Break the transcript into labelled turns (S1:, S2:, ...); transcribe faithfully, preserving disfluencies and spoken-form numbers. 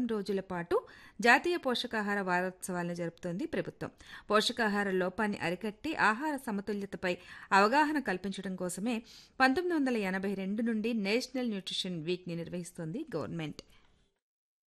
S1: రోజుల పాటు జాతీయ పోషకాహార వారోత్సవాలను జరుపుతోంది ప్రభుత్వం. పోషకాహార లోపాన్ని అరికట్టి ఆహార సమతుల్యతపై అవగాహన కల్పించడం కోసమే పంతొమ్మిది వందల ఎనభై రెండు నుండి నేషనల్ న్యూట్రిషన్ వీక్ ని నిర్వహిస్తోంది గవర్నమెంట్.